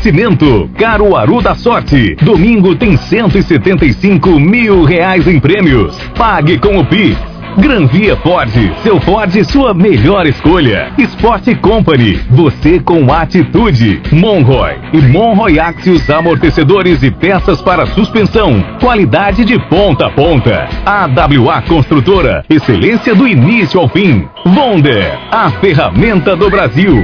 Cimento, Caruaru da Sorte. Domingo tem R$175 mil em prêmios. Pague com o Pix. Gran Via Ford, seu Ford, sua melhor escolha. Sport Company, você com atitude. Monroy e Monroy Axios amortecedores e peças para suspensão. Qualidade de ponta a ponta. AWA Construtora, excelência do início ao fim. Wonder, a ferramenta do Brasil.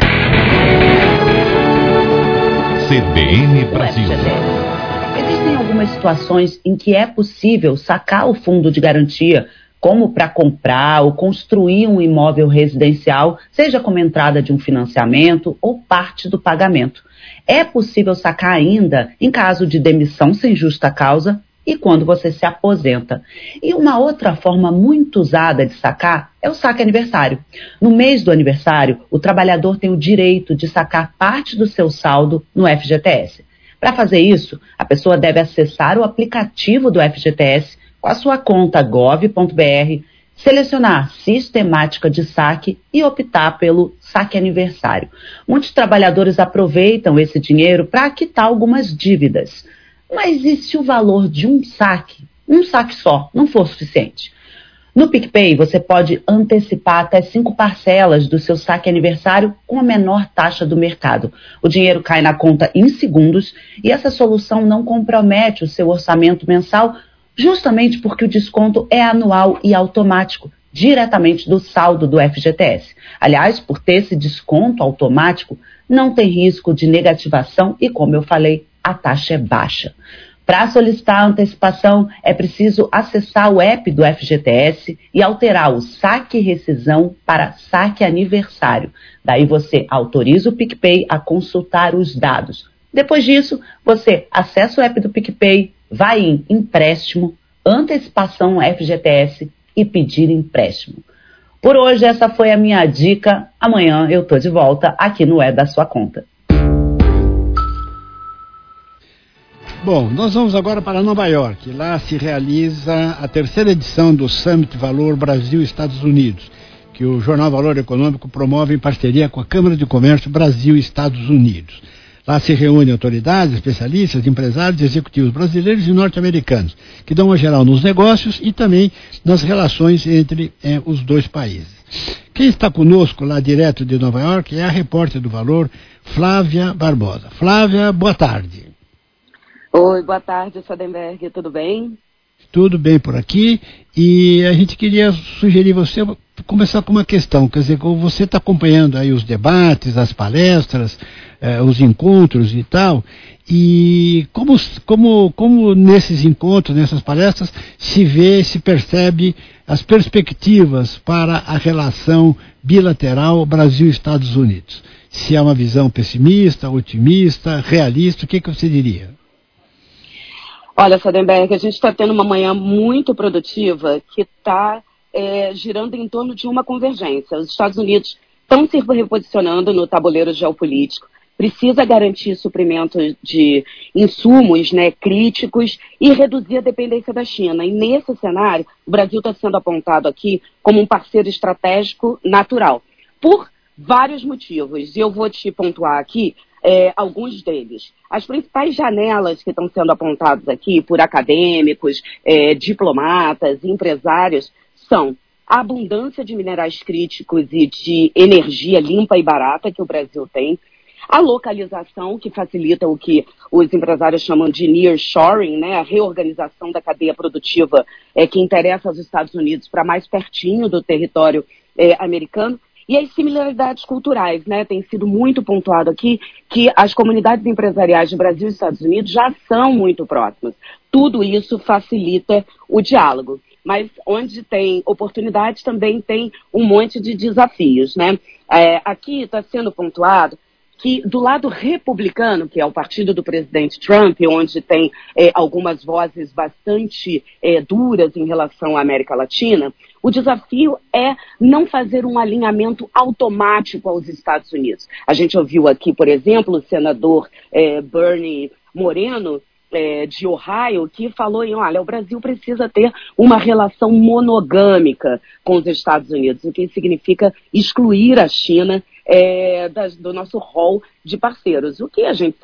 CBN Brasil. Existem algumas situações em que é possível sacar o fundo de garantia, como para comprar ou construir um imóvel residencial, seja como entrada de um financiamento ou parte do pagamento. É possível sacar ainda em caso de demissão sem justa causa e quando você se aposenta. E uma outra forma muito usada de sacar é o saque aniversário. No mês do aniversário, o trabalhador tem o direito de sacar parte do seu saldo no FGTS. Para fazer isso, a pessoa deve acessar o aplicativo do FGTS com a sua conta gov.br, selecionar sistemática de saque e optar pelo saque aniversário. Muitos trabalhadores aproveitam esse dinheiro para quitar algumas dívidas. Mas e se o valor de um saque só, não for suficiente? No PicPay, você pode antecipar até 5 parcelas do seu saque aniversário com a menor taxa do mercado. O dinheiro cai na conta em segundos e essa solução não compromete o seu orçamento mensal, justamente porque o desconto é anual e automático, diretamente do saldo do FGTS. Aliás, por ter esse desconto automático, não tem risco de negativação e, como eu falei, a taxa é baixa. Para solicitar a antecipação, é preciso acessar o app do FGTS e alterar o saque rescisão para saque aniversário. Daí você autoriza o PicPay a consultar os dados. Depois disso, você acessa o app do PicPay, vai em empréstimo, antecipação FGTS e pedir empréstimo. Por hoje, essa foi a minha dica. Amanhã eu estou de volta aqui no É da Sua Conta. Bom, nós vamos agora para Nova York. Lá se realiza a terceira edição do Summit Valor Brasil-Estados Unidos, que o Jornal Valor Econômico promove em parceria com a Câmara de Comércio Brasil-Estados Unidos. Lá se reúnem autoridades, especialistas, empresários e executivos brasileiros e norte-americanos, que dão uma geral nos negócios e também nas relações entre os dois países. Quem está conosco lá direto de Nova York é a repórter do Valor, Flávia Barbosa. Flávia, boa tarde. Oi, boa tarde, Sadenberg, tudo bem? Tudo bem por aqui, e a gente queria sugerir você começar com uma questão, quer dizer, você está acompanhando aí os debates, as palestras, os encontros e tal, e como nesses encontros, nessas palestras, se vê, se percebe as perspectivas para a relação bilateral Brasil-Estados Unidos? Se é uma visão pessimista, otimista, realista, o que você diria? Olha, Sadenberg, a gente está tendo uma manhã muito produtiva que está girando em torno de uma convergência. Os Estados Unidos estão se reposicionando no tabuleiro geopolítico, precisa garantir suprimento de insumos, críticos e reduzir a dependência da China. E nesse cenário, o Brasil está sendo apontado aqui como um parceiro estratégico natural, por vários motivos. E eu vou te pontuar aqui alguns deles. As principais janelas que estão sendo apontadas aqui por acadêmicos, diplomatas, empresários, são a abundância de minerais críticos e de energia limpa e barata que o Brasil tem, a localização, que facilita o que os empresários chamam de nearshoring, a reorganização da cadeia produtiva que interessa aos Estados Unidos para mais pertinho do território americano, e as similaridades culturais, tem sido muito pontuado aqui que as comunidades empresariais de Brasil e Estados Unidos já são muito próximas. Tudo isso facilita o diálogo. Mas onde tem oportunidades também tem um monte de desafios, Aqui está sendo pontuado que do lado republicano, que é o partido do presidente Trump, onde tem algumas vozes bastante duras em relação à América Latina, o desafio é não fazer um alinhamento automático aos Estados Unidos. A gente ouviu aqui, por exemplo, o senador Bernie Moreno, de Ohio, que falou olha, o Brasil precisa ter uma relação monogâmica com os Estados Unidos, o que significa excluir a China do nosso rol de parceiros. O que a gente